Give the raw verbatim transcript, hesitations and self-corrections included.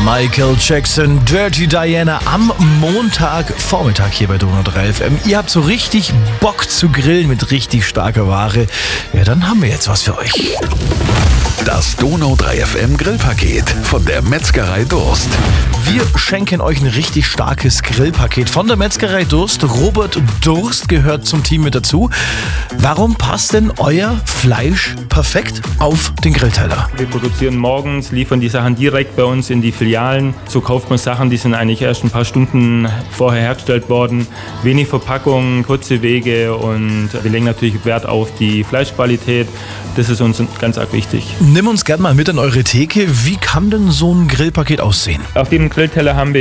Michael Jackson, Dirty Diana am Montagvormittag hier bei Donau drei F M. Ihr habt so richtig Bock zu grillen mit richtig starker Ware. Ja, dann haben wir jetzt was für euch. Das Donau drei F M Grillpaket von der Metzgerei Durst. Wir schenken euch ein richtig starkes Grillpaket von der Metzgerei Durst. Robert Durst gehört zum Team mit dazu. Warum passt denn euer Fleisch perfekt auf den Grillteller? Wir produzieren morgens, liefern die Sachen direkt bei uns in die Filialen. So kauft man Sachen, die sind eigentlich erst ein paar Stunden vorher hergestellt worden. Wenig Verpackung, kurze Wege und wir legen natürlich Wert auf die Fleischqualität. Das ist uns ganz arg wichtig. Nimm uns gerne mal mit an eure Theke. Wie kann denn so ein Grillpaket aussehen? Auf dem Grillteller haben wir